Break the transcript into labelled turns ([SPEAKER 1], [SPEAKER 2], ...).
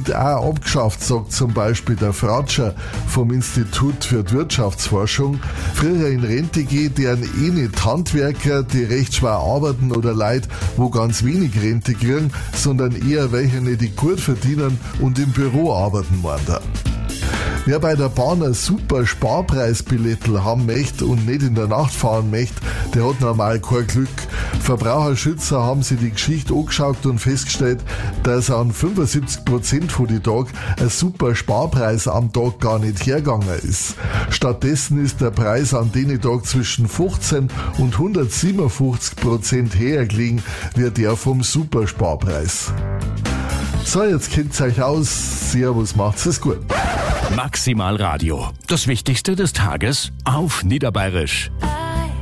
[SPEAKER 1] wird auch abgeschafft, sagt zum Beispiel der Fratscher vom Institut für die Wirtschaftsforschung. Früher in Rente gehen, deren nicht Handwerker, die recht schwer arbeiten oder Leute, wo ganz wenig Rente kriegen, sondern eher welche, die gut verdienen und im Büro arbeiten wollen. Wer bei der Bahn ein super Sparpreisbillettel haben möchte und nicht in der Nacht fahren möchte, der hat normal kein Glück. Verbraucherschützer haben sich die Geschichte angeschaut und festgestellt, dass an 75% von den Tagen ein super Sparpreis am Tag gar nicht hergegangen ist. Stattdessen ist der Preis an den Tagen zwischen 15 und 157% höher gelegen wie der vom Supersparpreis. So, jetzt kennt's euch aus. Servus, macht's es gut.
[SPEAKER 2] Maximal Radio. Das Wichtigste des Tages auf Niederbayerisch.